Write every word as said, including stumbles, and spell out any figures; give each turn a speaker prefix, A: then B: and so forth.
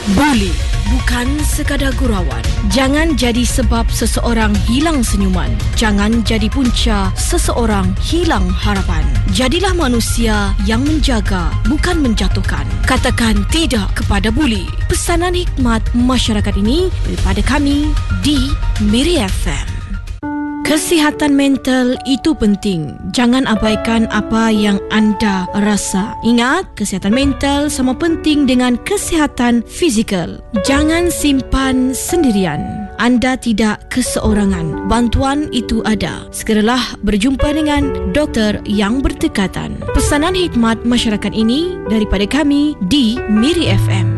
A: Buli bukan sekadar gurauan. Jangan jadi sebab seseorang hilang senyuman. Jangan jadi punca seseorang hilang harapan. Jadilah manusia yang menjaga, bukan menjatuhkan. Katakan tidak kepada buli. Pesanan hikmat masyarakat ini daripada kami di Miri F M. Kesihatan mental itu penting. Jangan abaikan apa yang anda rasa. Ingat, kesihatan mental sama penting dengan kesihatan fizikal. Jangan simpan sendirian. Anda tidak keseorangan. Bantuan itu ada. Segeralah berjumpa dengan doktor yang bertekatan. Pesanan hikmat masyarakat ini daripada kami di Miri F M.